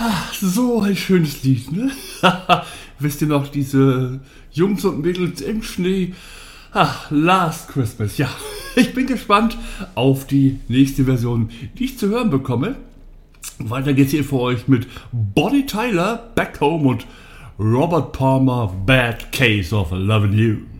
So ein schönes Lied, ne? Wisst ihr noch, diese Jungs und Mädels im Schnee? Last Christmas, ja. Ich bin gespannt auf die nächste Version, die ich zu hören bekomme. Weiter geht's hier für euch mit Bonnie Tyler, Back Home und Robert Palmer, Bad Case of Lovin' You.